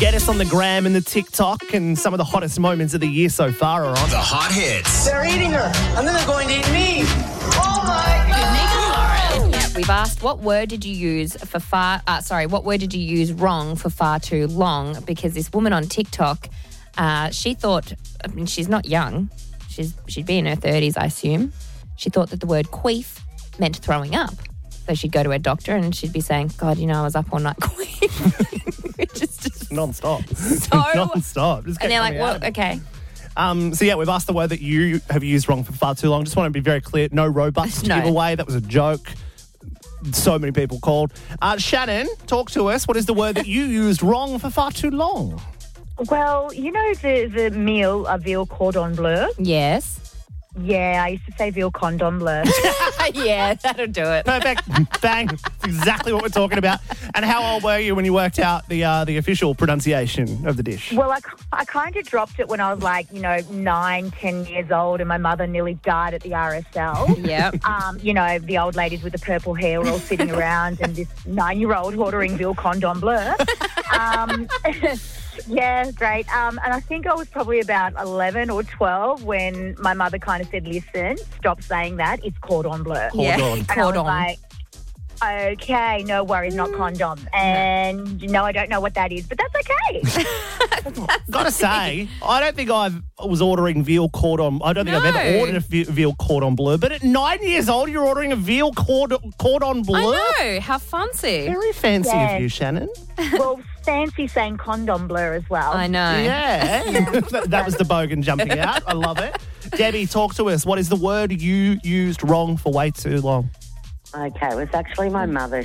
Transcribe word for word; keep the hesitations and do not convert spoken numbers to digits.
Get us on the gram and the TikTok, and some of the hottest moments of the year so far are on. The hot hits. They're eating her, and then they're going to eat me. Oh, my God. Yeah, we've asked what word did you use for far, uh, sorry, what word did you use wrong for far too long? Because this woman on TikTok, uh, she thought, I mean, she's not young. She's She'd be in her thirties, I assume. She thought that the word queef meant throwing up. So she'd go to her doctor and she'd be saying, God, you know, I was up all night queefing. Which is just Non-stop. so... Non-stop. Just kept And they're like, coming out well, of it. okay. Um, so, yeah, we've asked the word that you have used wrong for far too long. Just want to be very clear. No Robux to No. give away. That was a joke. So many people called. Uh, Shannon, talk to us. What is the word that you used wrong for far too long? Well, you know the, the meal, a veal cordon bleu? Yes. Yeah, I used to say veal condom bleu. Yeah, that'll do it. Perfect. Bang. That's exactly what we're talking about. And how old were you when you worked out the uh, the official pronunciation of the dish? Well, I, I kind of dropped it when I was like, you know, nine, ten years old, and my mother nearly died at the R S L. Yep. Um, you know, the old ladies with the purple hair were all sitting around, and this nine-year-old ordering veal condom bleu. Um, yeah, great. Um, and I think I was probably about eleven or twelve when my mother kind of said, listen, stop saying that. It's cordon bleu. Yeah, Cordon. And I was cordon. like, okay, no worries, not condom. And no, I don't know what that is, but that's okay. Gotta say, I don't think I was ordering veal cordon. I don't think I've ever No. ordered a ve- veal cordon bleu. But at nine years old, you're ordering a veal cordon, cordon bleu? I know, how fancy. Very fancy Yeah. of you, Shannon. Well, fancy saying condom bleu as well. I know. Yeah. that, that was the bogan jumping out. I love it. Debbie, talk to us. What is the word you used wrong for way too long? Okay, it was actually my mother.